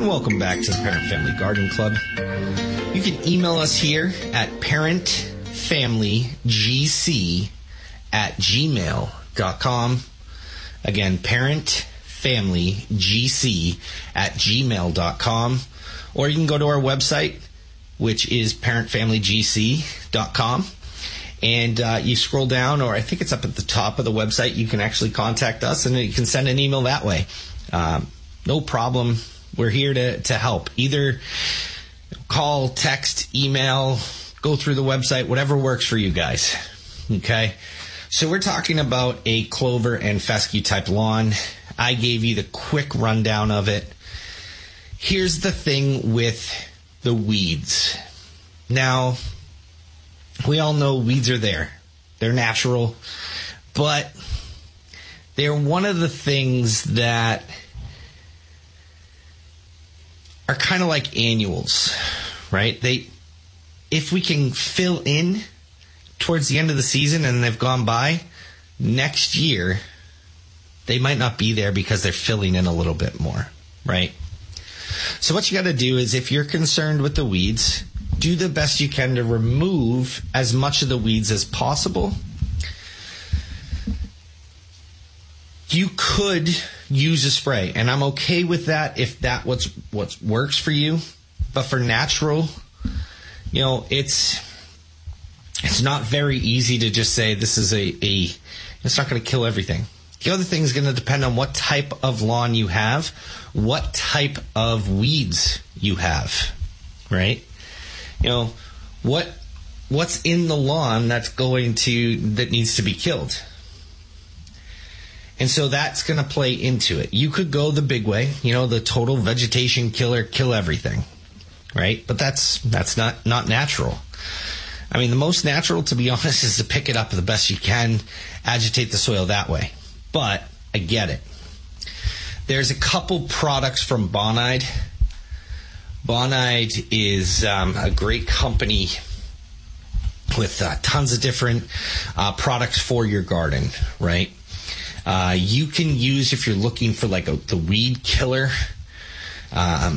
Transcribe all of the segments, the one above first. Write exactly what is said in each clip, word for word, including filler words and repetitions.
and welcome back to the Parent Family Garden Club. You can email us here at parentfamilygc at gmail dot com. Again, parentfamilygc at gmail dot com. Or you can go to our website, which is parent family g c dot com. And uh, you scroll down, or I think it's up at the top of the website, you can actually contact us, and you can send an email that way. Um, no problem. We're here to, to help. Either call, text, email, go through the website, whatever works for you guys. Okay? So we're talking about a clover and fescue type lawn. I gave you the quick rundown of it. Here's the thing with the weeds. Now, we all know weeds are there. They're natural. But they're one of the things that are kind of like annuals, right? They, if we can fill in towards the end of the season and they've gone by, next year they might not be there because they're filling in a little bit more, right? So what you got to do is, if you're concerned with the weeds, do the best you can to remove as much of the weeds as possible. You could use a spray, and I'm okay with that if that what's what works for you. But for natural, you know, it's it's not very easy to just say this is a, a it's not going to kill everything. The other thing is going to depend on what type of lawn you have, what type of weeds you have, right? You know, what what's in the lawn that's going to that needs to be killed. And so that's going to play into it. You could go the big way, you know, the total vegetation killer, kill everything, right? But that's that's not, not natural. I mean, the most natural, to be honest, is to pick it up the best you can, agitate the soil that way. But I get it. There's a couple products from Bonide. Bonide is um, a great company with uh, tons of different uh, products for your garden, right? Uh, you can use, if you're looking for like a, the weed killer, um,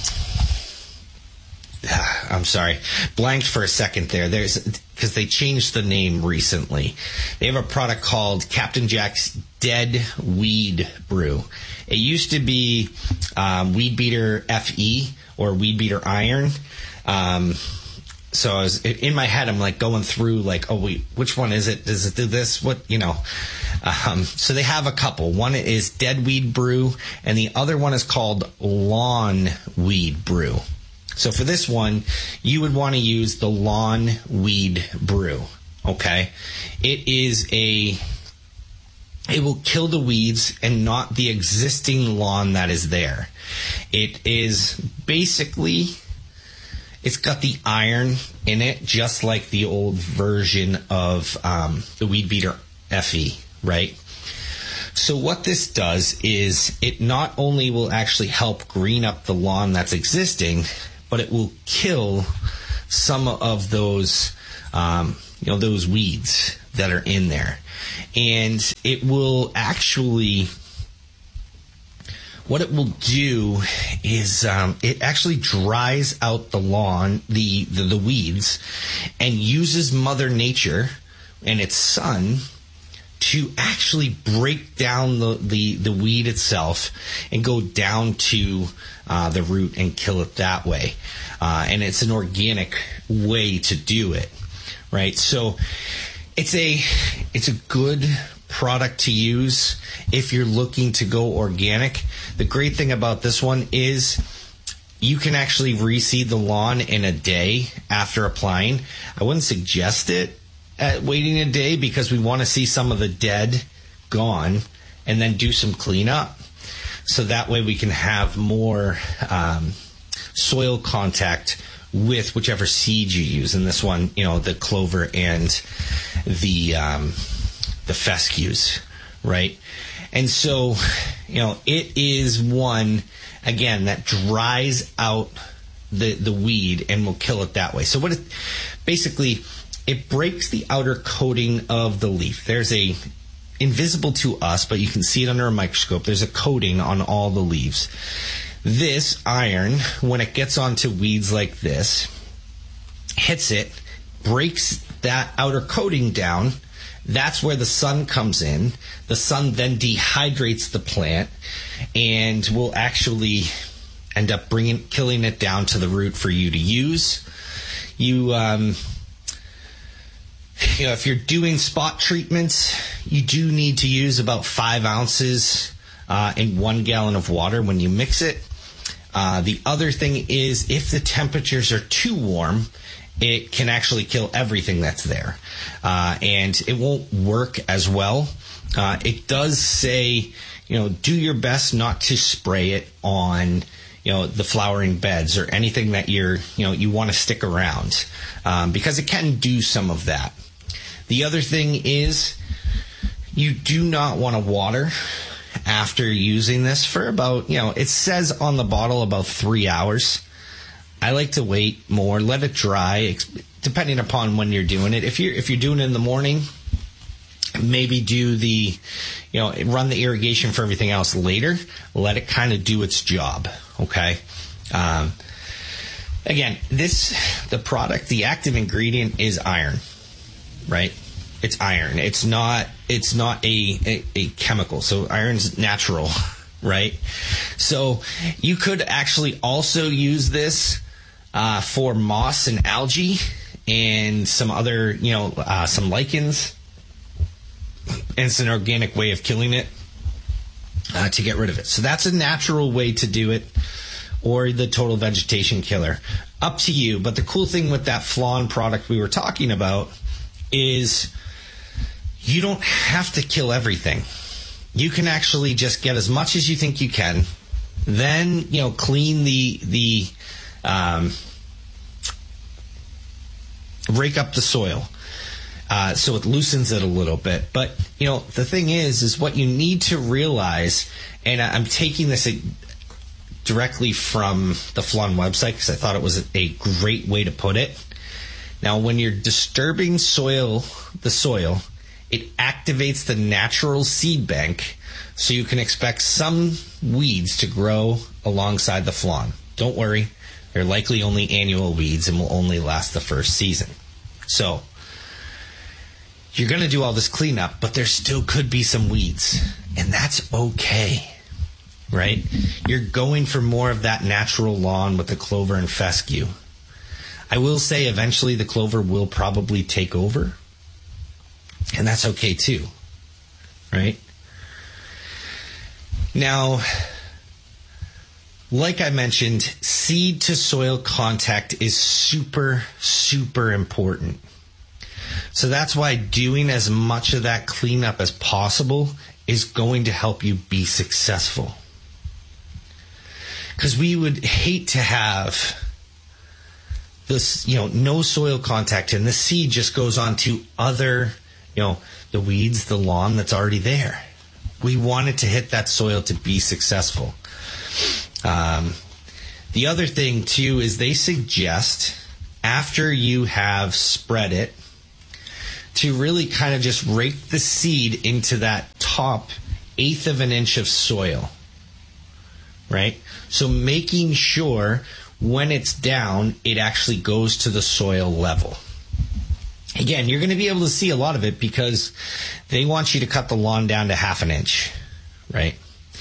I'm sorry, blanked for a second there. There's, because they changed the name recently. They have a product called Captain Jack's Dead Weed Brew. It used to be um, Weed Beater F E or Weed Beater Iron. Um, so I was in my head, I'm like going through like, oh wait, which one is it? Does it do this? What, you know? Um, so they have a couple. One is Dead Weed Brew, and the other one is called Lawn Weed Brew. So for this one, you would want to use the Lawn Weed Brew. Okay, it is a. It will kill the weeds and not the existing lawn that is there. It is basically, it's got the iron in it, just like the old version of um, the Weed Beater F E, right? So what this does is it not only will actually help green up the lawn that's existing, but it will kill some of those, um, you know, those weeds that are in there. And it will actually, what it will do is um, it actually dries out the lawn, the, the, the weeds, and uses Mother Nature and its sun to actually break down the, the, the weed itself and go down to uh, the root and kill it that way. Uh, and it's an organic way to do it, right? So it's a it's a good product to use if you're looking to go organic. The great thing about this one is you can actually reseed the lawn in a day after applying. I wouldn't suggest it at waiting a day because we want to see some of the dead gone and then do some cleanup. So that way we can have more um, soil contact with whichever seed you use. In this one, you know, the clover and the um, the fescues, right? And so, you know, it is one, again, that dries out the, the weed and will kill it that way. So what it, basically, it breaks the outer coating of the leaf. There's a, invisible to us, but you can see it under a microscope, there's a coating on all the leaves. this iron, when it gets onto weeds like this, hits it, breaks that outer coating down. That's where the sun comes in. The sun then dehydrates the plant and will actually end up bringing, killing it down to the root for you to use. You, um, you know, if you're doing spot treatments, you do need to use about five ounces uh, in one gallon of water when you mix it. Uh, the other thing is, if the temperatures are too warm, it can actually kill everything that's there. Uh, and it won't work as well. Uh, it does say, you know, do your best not to spray it on, you know, the flowering beds or anything that you're, you know, you want to stick around, um, because it can do some of that. The other thing is, you do not want to water after using this for about, you know, it says on the bottle about three hours. I like to wait more, let it dry, depending upon when you're doing it. If you're if you're doing it in the morning, maybe do the, you know, run the irrigation for everything else later. Let it kind of do its job, okay? Um, again, this, the product, the active ingredient is iron, right? It's iron. It's not, it's not a, a, a chemical. So iron's natural, right? So you could actually also use this uh, for moss and algae and some other, you know, uh, some lichens. And it's an organic way of killing it uh, to get rid of it. So that's a natural way to do it, or the total vegetation killer. Up to you. But the cool thing with that Flawn product we were talking about is you don't have to kill everything. You can actually just get as much as you think you can, then, you know, clean the the um, rake up the soil. Uh, so it loosens it a little bit. But, you know, the thing is, is what you need to realize, and I'm taking this directly from the Flawn website because I thought it was a great way to put it. Now, when you're disturbing soil, the soil, it activates the natural seed bank, so you can expect some weeds to grow alongside the Flawn. Don't worry, they're likely only annual weeds and will only last the first season. So you're going to do all this cleanup, but there still could be some weeds, and that's okay, right? You're going for more of that natural lawn with the clover and fescue. I will say eventually the clover will probably take over, and that's okay too, right? Now, like I mentioned, seed to soil contact is super, super important. So that's why doing as much of that cleanup as possible is going to help you be successful. Because we would hate to have this, you know, no soil contact, and the seed just goes on to other, you know, the weeds, the lawn that's already there. We want it to hit that soil to be successful. Um, the other thing, too, is they suggest after you have spread it, to really kind of just rake the seed into that top eighth of an inch of soil, right? So making sure when it's down, it actually goes to the soil level. Again, you're going to be able to see a lot of it because they want you to cut the lawn down to half an inch, right?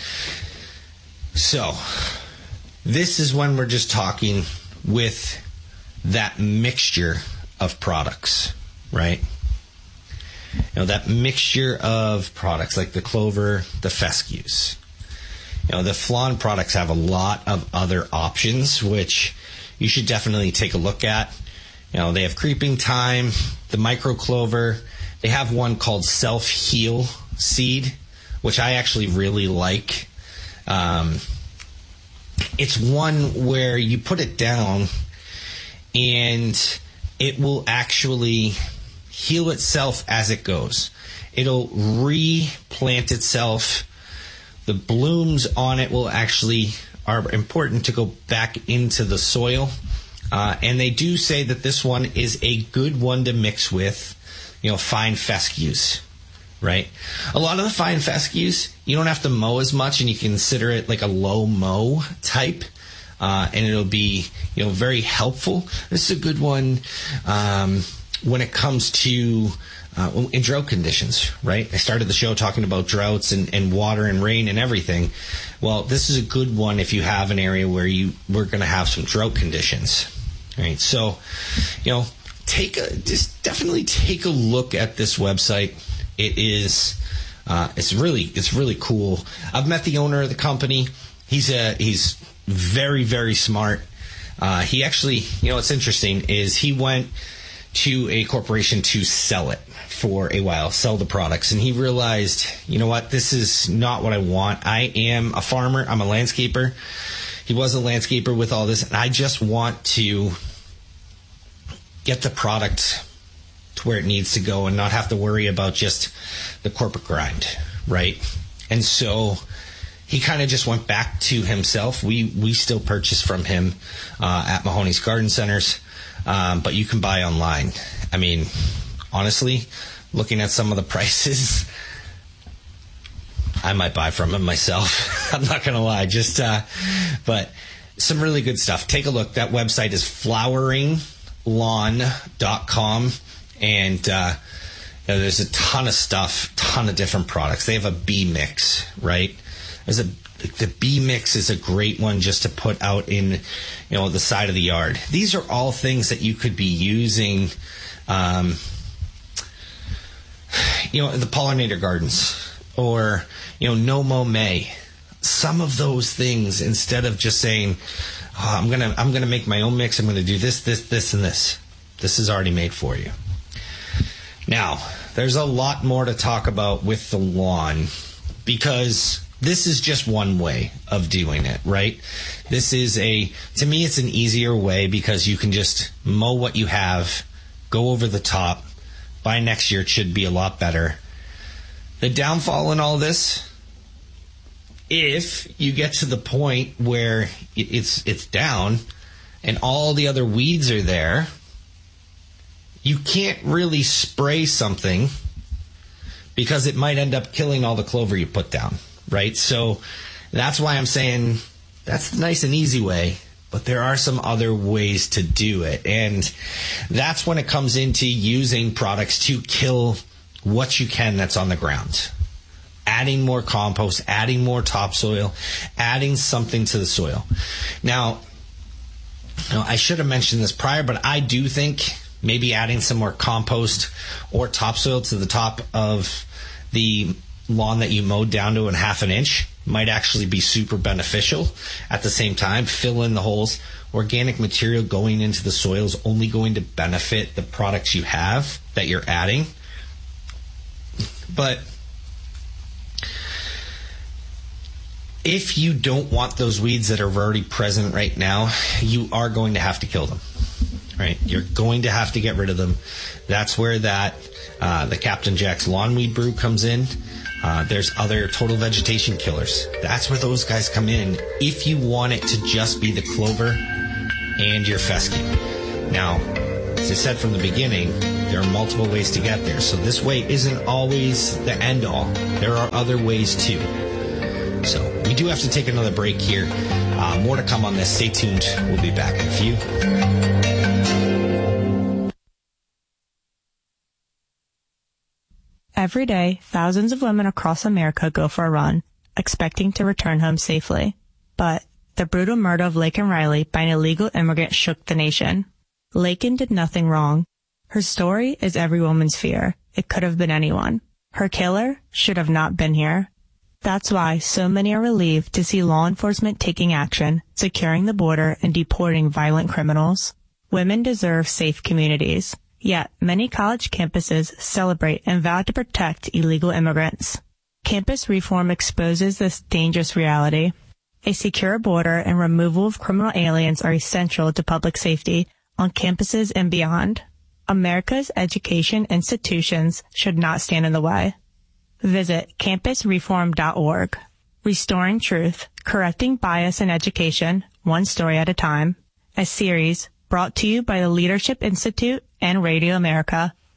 So this is when we're just talking with that mixture of products, right? You know, that mixture of products like the clover, the fescues. You know, the Flawn products have a lot of other options, which you should definitely take a look at. You know, they have creeping thyme, the micro clover. They have one called Self Heal Seed, which I actually really like. Um, it's one where you put it down and it will actually heal itself as it goes. It'll replant itself. The blooms on it will actually are important to go back into the soil. Uh, and they do say that this one is a good one to mix with, you know, fine fescues, right? A lot of the fine fescues, you don't have to mow as much, and you consider it like a low mow type, uh, and it'll be, you know, very helpful. This is a good one um, when it comes to uh, in drought conditions, right? I started the show talking about droughts and, and water and rain and everything. Well, this is a good one if you have an area where you we're going to have some drought conditions, right? So, you know, take a just definitely take a look at this website. It is, uh, it's really, it's really cool. I've met the owner of the company. He's a, he's very, very smart. Uh, he actually, you know, what's interesting is he went to a corporation to sell it for a while, sell the products. And he realized, you know what, this is not what I want. I am a farmer. I'm a landscaper. He was a landscaper with all this. And I just want to get the product to where it needs to go and not have to worry about just the corporate grind, right? And so he kind of just went back to himself. We we still purchase from him uh, at Mahoney's Garden Centers, um, but you can buy online. I mean, honestly, looking at some of the prices, I might buy from him myself. I'm not going to lie. Just, uh, but some really good stuff. Take a look. That website is flowering lawn dot com. And uh, you know, there's a ton of stuff, ton of different products. They have a bee mix, right? There's a the bee mix is a great one just to put out in, you know, the side of the yard. These are all things that you could be using, um, you know, the pollinator gardens or, you know, no mow May. Some of those things, instead of just saying, oh, I'm gonna I'm gonna make my own mix. I'm gonna do this, this, this, and this. This is already made for you. Now, there's a lot more to talk about with the lawn because this is just one way of doing it, right? This is a, to me, it's an easier way because you can just mow what you have, go over the top. By next year, it should be a lot better. The downfall in all this, if you get to the point where it's it's down and all the other weeds are there, you can't really spray something because it might end up killing all the clover you put down, right? So that's why I'm saying that's the nice and easy way, but there are some other ways to do it. And that's when it comes into using products to kill what you can that's on the ground. Adding more compost, adding more topsoil, adding something to the soil. Now, you know, I should have mentioned this prior, but I do think maybe adding some more compost or topsoil to the top of the lawn that you mowed down to a half an inch might actually be super beneficial. At the same time, fill in the holes. Organic material going into the soil is only going to benefit the products you have that you're adding. But if you don't want those weeds that are already present right now, you are going to have to kill them. Right, you're going to have to get rid of them. That's where that uh, the Captain Jack's Lawn Weed Brew comes in. Uh, there's other total vegetation killers. That's where those guys come in. If you want it to just be the clover and your fescue. Now, as I said from the beginning, there are multiple ways to get there. So this way isn't always the end all. There are other ways too. So we do have to take another break here. Uh, more to come on this. Stay tuned. We'll be back in a few. Every day, thousands of women across America go for a run, expecting to return home safely. But the brutal murder of Laken Riley by an illegal immigrant shook the nation. Laken did nothing wrong. Her story is every woman's fear. It could have been anyone. Her killer should have not been here. That's why so many are relieved to see law enforcement taking action, securing the border, and deporting violent criminals. Women deserve safe communities. Yet, many college campuses celebrate and vow to protect illegal immigrants. Campus reform exposes this dangerous reality. A secure border and removal of criminal aliens are essential to public safety on campuses and beyond. America's education institutions should not stand in the way. Visit campus reform dot org. Restoring Truth, Correcting Bias in Education, One Story at a Time. A series brought to you by the Leadership Institute and Radio America.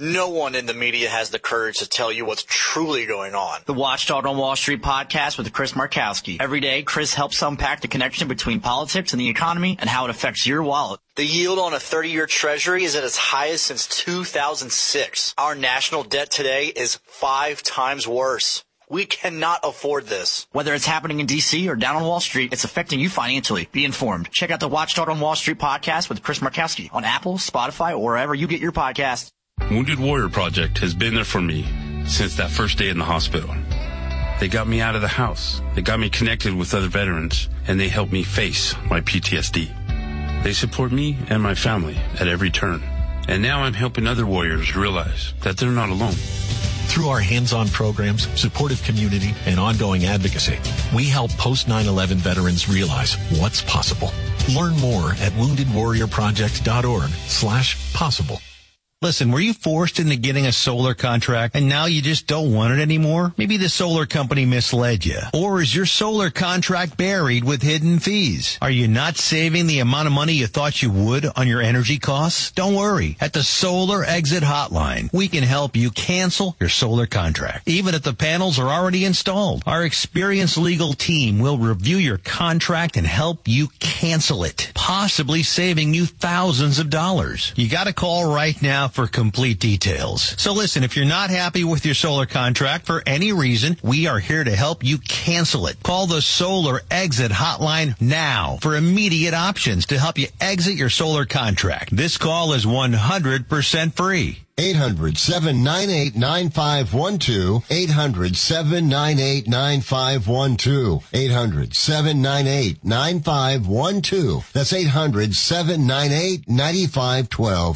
No one in the media has the courage to tell you what's truly going on. The Watchdog on Wall Street podcast with Chris Markowski. Every day, Chris helps unpack the connection between politics and the economy and how it affects your wallet. The yield on a thirty-year treasury is at its highest since two thousand six. Our national debt today is five times worse. We cannot afford this. Whether it's happening in D C or down on Wall Street, it's affecting you financially. Be informed. Check out the Watchdog on Wall Street podcast with Chris Markowski on Apple, Spotify, or wherever you get your podcasts. Wounded Warrior Project has been there for me since that first day in the hospital. They got me out of the house. They got me connected with other veterans, and they helped me face my P T S D. They support me and my family at every turn. And now I'm helping other warriors realize that they're not alone. Through our hands-on programs, supportive community, and ongoing advocacy, we help post nine eleven veterans realize what's possible. Learn more at wounded warrior project dot org slash possible. Listen, were you forced into getting a solar contract and now you just don't want it anymore? Maybe the solar company misled you. Or is your solar contract buried with hidden fees? Are you not saving the amount of money you thought you would on your energy costs? Don't worry. At the Solar Exit Hotline, we can help you cancel your solar contract, even if the panels are already installed. Our experienced legal team will review your contract and help you cancel it, possibly saving you thousands of dollars. You got to call right now for complete details. So listen, if you're not happy with your solar contract for any reason, we are here to help you cancel it. Call the Solar Exit Hotline now for immediate options to help you exit your solar contract. This call is one hundred percent free. eight hundred, seven nine eight, nine five one two. eight hundred, seven nine eight, nine five one two. eight hundred, seven nine eight, nine five one two. That's eight hundred, seven nine eight, nine five one two.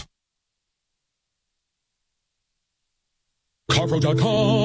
CarPro dot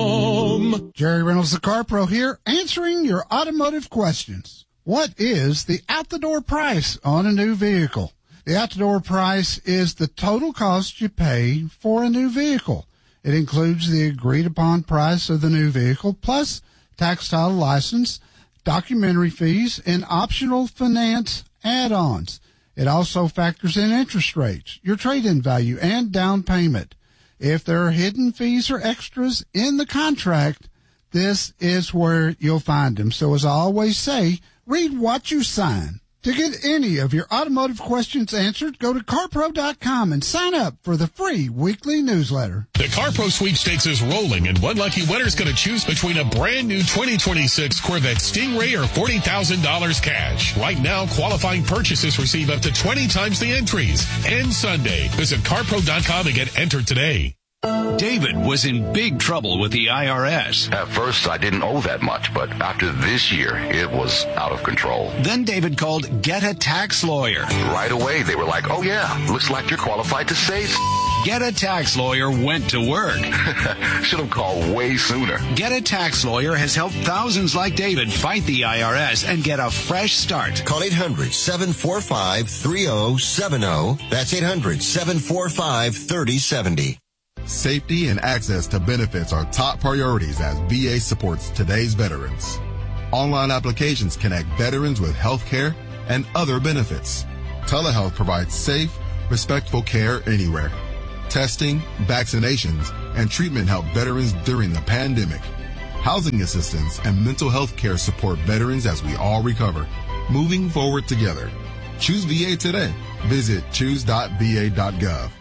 com. Jerry Reynolds, the CarPro here, answering your automotive questions. What is the out-the-door price on a new vehicle? The out-the-door price is the total cost you pay for a new vehicle. It includes the agreed-upon price of the new vehicle, plus tax, title, license, documentary fees, and optional finance add-ons. It also factors in interest rates, your trade-in value, and down payment. If there are hidden fees or extras in the contract, this is where you'll find them. So as I always say, read what you sign. To get any of your automotive questions answered, go to CarPro dot com and sign up for the free weekly newsletter. The CarPro sweepstakes is rolling, and one lucky winner is going to choose between a brand new twenty twenty-six Corvette Stingray or forty thousand dollars cash. Right now, qualifying purchases receive up to twenty times the entries. End Sunday. Visit CarPro dot com and get entered today. David was in big trouble with the I R S. At first, I didn't owe that much, but after this year, it was out of control. Then David called Get a Tax Lawyer. Right away, they were like, oh yeah, looks like you're qualified to save. Get a Tax Lawyer went to work. Should have called way sooner. Get a Tax Lawyer has helped thousands like David fight the I R S and get a fresh start. Call eight hundred, seven four five, three oh seven oh. That's eight hundred, seven four five, three oh seven oh. Safety and access to benefits are top priorities as V A supports today's veterans. Online applications connect veterans with health care and other benefits. Telehealth provides safe, respectful care anywhere. Testing, vaccinations, and treatment help veterans during the pandemic. Housing assistance and mental health care support veterans as we all recover. Moving forward together. Choose V A today. Visit choose dot v a dot gov.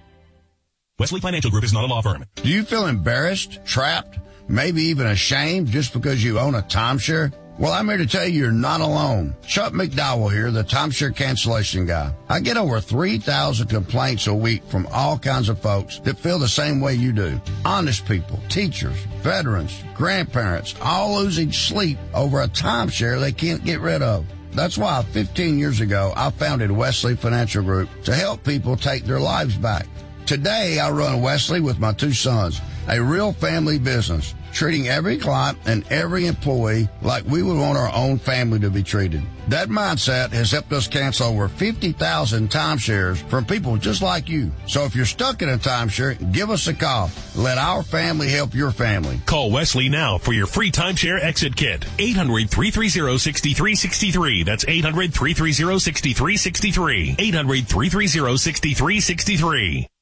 Wesley Financial Group is not a law firm. Do you feel embarrassed, trapped, maybe even ashamed just because you own a timeshare? Well, I'm here to tell you you're not alone. Chuck McDowell here, the timeshare cancellation guy. I get over three thousand complaints a week from all kinds of folks that feel the same way you do. Honest people, teachers, veterans, grandparents, all losing sleep over a timeshare they can't get rid of. That's why fifteen years ago, I founded Wesley Financial Group to help people take their lives back. Today, I run Wesley with my two sons, a real family business, treating every client and every employee like we would want our own family to be treated. That mindset has helped us cancel over fifty thousand timeshares from people just like you. So if you're stuck in a timeshare, give us a call. Let our family help your family. Call Wesley now for your free timeshare exit kit. eight hundred, three three zero, six three six three. That's eight hundred, three three zero, six three six three. eight hundred, three three zero, six three six three.